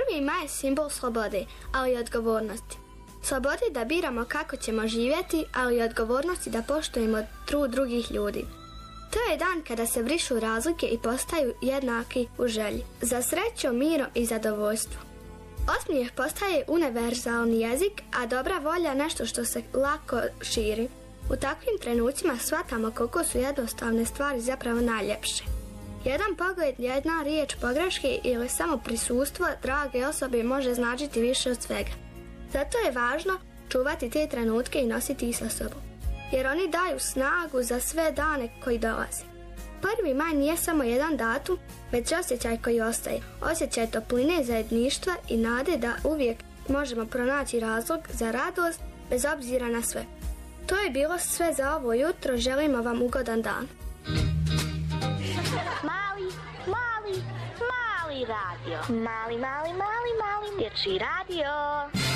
1. maj je simbol slobode, ali i odgovornosti. Slobode da biramo kako ćemo živjeti, ali i odgovornosti da poštujemo trud drugih ljudi. To je dan kada se brišu razlike i postaju jednaki u želji za srećom, mirom i zadovoljstvom. Osmijeh postaje univerzalni jezik, a dobra volja nešto što se lako širi. U takvim trenucima shvatamo koliko su jednostavne stvari zapravo najljepše. Jedan pogled, jedna riječ pogreške ili samo prisustvo drage osobe može značiti više od svega. Zato je važno čuvati te trenutke i nositi ih sa sobom, jer oni daju snagu za sve dane koji dolaze. 1. maj nije samo jedan datum, već osjećaj koji ostaje. Osjećaj topline, zajedništva i nade da uvijek možemo pronaći razlog za radost bez obzira na sve. To je bilo sve za ovo jutro, želimo vam ugodan dan. Mali radio. Mali dječji radio.